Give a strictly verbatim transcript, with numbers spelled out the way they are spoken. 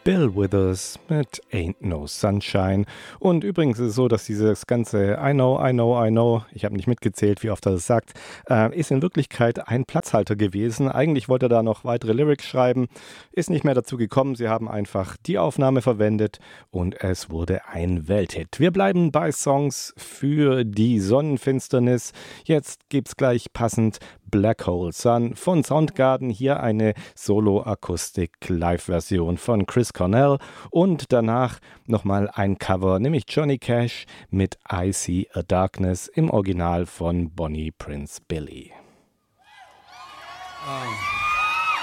Bill Withers mit Ain't No Sunshine. Und übrigens ist es so, dass dieses ganze I know, I know, I know, ich habe nicht mitgezählt, wie oft er das sagt, äh, ist in Wirklichkeit ein Platzhalter gewesen. Eigentlich wollte er da noch weitere Lyrics schreiben, ist nicht mehr dazu gekommen. Sie haben einfach die Aufnahme verwendet und es wurde ein Welthit. Wir bleiben bei Songs für die Sonnenfinsternis. Jetzt gibt's gleich passend Black Hole Sun von Soundgarden, hier eine Solo-Akustik-Live-Version von Chris Cornell und danach nochmal ein Cover, nämlich Johnny Cash mit I See a Darkness im Original von Bonnie Prince Billy. Oh.